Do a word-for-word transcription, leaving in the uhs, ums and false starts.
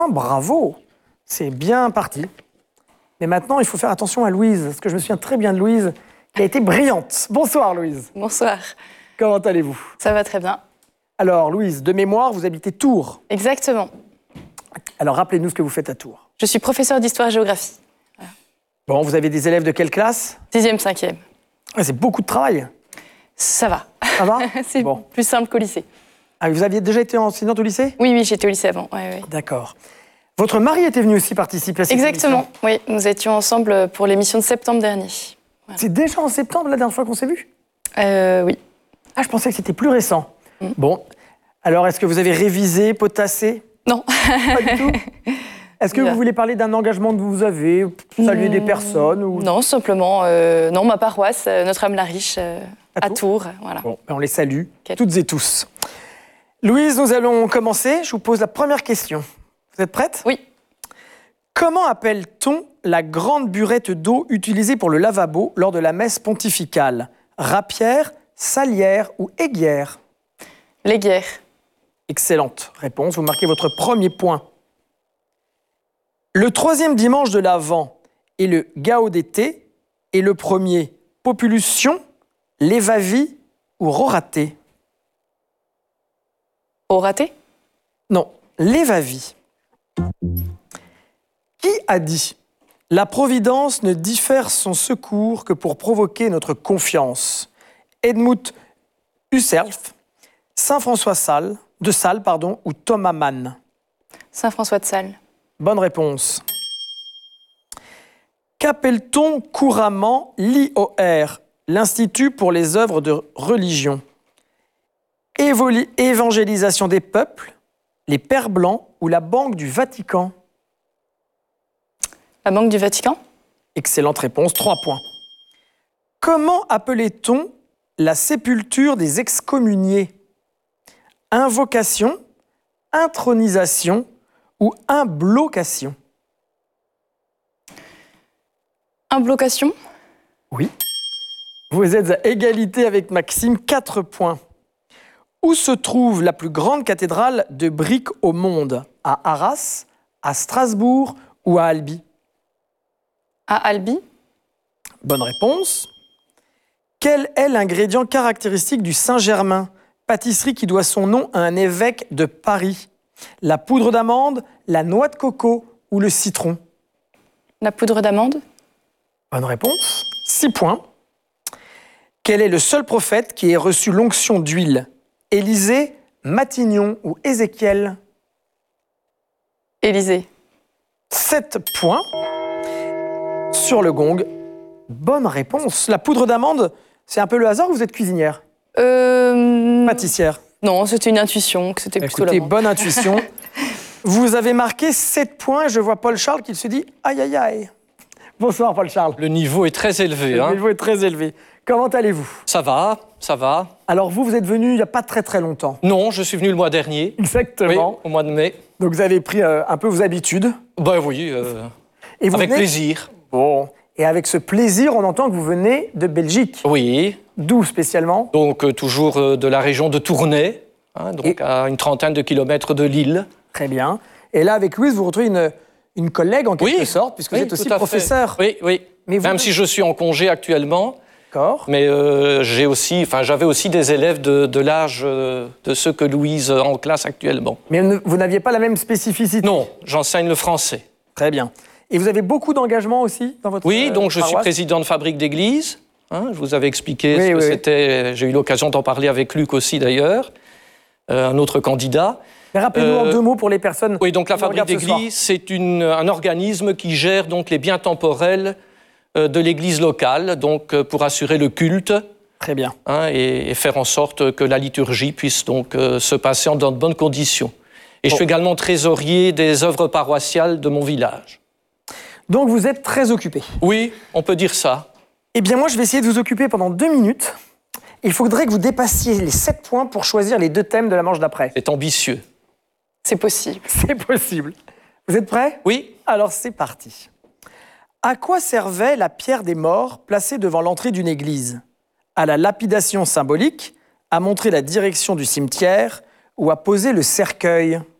Oh, bravo, c'est bien parti. Mais maintenant, il faut faire attention à Louise, parce que je me souviens très bien de Louise, qui a été brillante. Bonsoir Louise. Bonsoir. Comment allez-vous? Ça va très bien. Alors Louise, de mémoire, vous habitez Tours. Exactement. Alors rappelez-nous ce que vous faites à Tours. Je suis professeure d'histoire-géographie. Voilà. Bon, vous avez des élèves de quelle classe? Sixième, cinquième. Ouais, c'est beaucoup de travail. Ça va. Ça va? C'est bon. Plus simple qu'au lycée. Ah, vous aviez déjà été enseignante au lycée? Oui, oui, j'étais au lycée avant. Ouais, ouais. D'accord. Votre mari était venu aussi participer à cette Exactement, émission. oui. Nous étions ensemble pour l'émission de septembre dernier. Voilà. C'est déjà en septembre, la dernière fois qu'on s'est vu? euh, Oui. Ah, je pensais que c'était plus récent. Mm. Bon. Alors, est-ce que vous avez révisé, potassé? Non. Pas du tout. Est-ce que vous voulez parler d'un engagement que vous avez, saluer mmh, des personnes ou... Non, simplement, euh, non, ma paroisse, Notre-Dame-la-Riche, euh, à, à Tours. Tours voilà. Bon, on les salue, Quel... toutes et tous. Louise, nous allons commencer. Je vous pose la première question. Vous êtes prête? Oui. Comment appelle-t-on la grande burette d'eau utilisée pour le lavabo lors de la messe pontificale? Rapière, salière ou aiguière? L'aiguière. Excellente réponse. Vous marquez votre premier point. Le troisième dimanche de l'Avent est le Gaudete et le premier Population, Levavi ou Roraté? Roraté? Non, Levavi. Qui a dit « La Providence ne diffère son secours que pour provoquer notre confiance » Edmund Husserl, Saint François Sales, de Sales pardon, ou Thomas Mann? Saint François de Sales. Bonne réponse. Qu'appelle-t-on couramment l'I O R, l'Institut pour les œuvres de religion? Évoli- Évangélisation des peuples, les Pères Blancs ou la Banque du Vatican? La Banque du Vatican. Excellente réponse, trois points. Comment appelait-on la sépulture des excommuniés? Invocation, intronisation ou imblocation? Imblocation. Oui. Vous êtes à égalité avec Maxime, quatre points. Où se trouve la plus grande cathédrale de briques au monde? À Arras, à Strasbourg ou à Albi? À Albi. Bonne réponse. Quel est l'ingrédient caractéristique du Saint-Germain, pâtisserie qui doit son nom à un évêque de Paris? La poudre d'amande, la noix de coco ou le citron? La poudre d'amande. Bonne réponse. Six points. Quel est le seul prophète qui ait reçu l'onction d'huile? Élisée, Matignon ou Ézéchiel? Élisée. Sept points. Sur le gong, bonne réponse. La poudre d'amande, c'est un peu le hasard ou vous êtes cuisinière? Euh... Pâtissière? Non, c'était une intuition, que c'était plutôt Écoutez, la bonne intuition. Vous avez marqué sept points et je vois Paul Charles qui se dit « aïe, aïe, aïe ». Bonsoir Paul Charles. Le niveau est très élevé. Le hein. niveau est très élevé. Comment allez-vous? Ça va, ça va. Alors vous, vous êtes venu il n'y a pas très très longtemps. Non, je suis venu le mois dernier. Exactement. Oui, au mois de mai. Donc vous avez pris euh, un peu vos habitudes. Ben oui, euh, et vous avec venez... plaisir. Bon. Et avec ce plaisir, on entend que vous venez de Belgique. Oui. D'où spécialement? Donc euh, toujours euh, de la région de Tournai, hein, donc et... à une trentaine de kilomètres de Lille. Très bien. Et là, avec Louise, vous retrouvez une, une collègue en quelque oui. sorte, puisque oui, vous êtes aussi professeur. Fait. Oui, oui. Mais vous... Même si je suis en congé actuellement. D'accord. Mais euh, j'ai aussi, enfin, j'avais aussi des élèves de, de l'âge euh, de ceux que Louise a en classe actuellement. Mais ne, vous n'aviez pas la même spécificité? Non, j'enseigne le français. Très bien. Et vous avez beaucoup d'engagement aussi dans votre Oui, donc je paroisse? suis président de Fabrique d'église. Hein, je vous avais expliqué oui, ce que oui, c'était. Oui. J'ai eu l'occasion d'en parler avec Luc aussi d'ailleurs, euh, un autre candidat. Mais rappelez-nous euh, en deux mots pour les personnes. Oui, donc la Fabrique d'église, c'est une, un organisme qui gère donc les biens temporels euh, de l'église locale, donc euh, pour assurer le culte. Très bien. Hein, et, et faire en sorte que la liturgie puisse donc euh, se passer dans de bonnes conditions. Et bon. Je suis également trésorier des œuvres paroissiales de mon village. Donc vous êtes très occupé. Oui, on peut dire ça. Eh bien moi, je vais essayer de vous occuper pendant deux minutes. Il faudrait que vous dépassiez les sept points pour choisir les deux thèmes de la manche d'après. C'est ambitieux. C'est possible. C'est possible. Vous êtes prêts? Oui. Alors c'est parti. À quoi servait la pierre des morts placée devant l'entrée d'une église? À la lapidation symbolique, à montrer la direction du cimetière ou à poser le cercueil?